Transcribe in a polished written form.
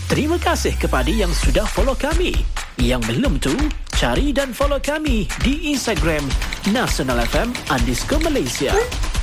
Terima kasih kepada yang sudah follow kami. Yang belum tu, cari dan follow kami di Instagram @nationalfm_Malaysia.